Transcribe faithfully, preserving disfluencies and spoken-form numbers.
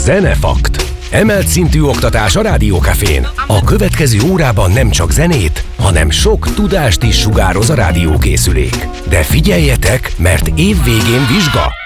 Zenefakt. Emelt szintű oktatás a Rádiókafén. A következő órában nem csak zenét, hanem sok tudást is sugároz a rádiókészülék. De figyeljetek, mert év végén vizsga.